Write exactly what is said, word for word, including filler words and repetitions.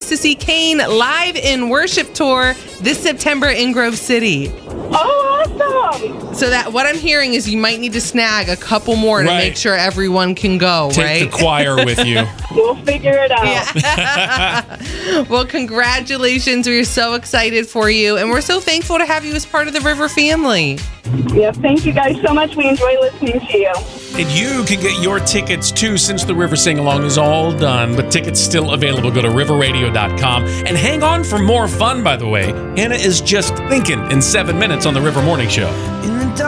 to see Kane live in Worship Tour this September in Grove City. Oh, awesome. So that what I'm hearing is you might need to snag a couple more to Right. make sure everyone can go, Take right? the choir with you. We'll figure it out. Yeah. Well, congratulations. We're so excited for you. And we're so thankful to have you as part of the River family. Yeah, thank you guys so much. We enjoy listening to you. And you can get your tickets too since the River Sing Along is all done, but tickets still available. Go to river radio dot com and hang on for more fun, by the way. Hannah is just thinking in seven minutes on the River Morning Show. In the dark.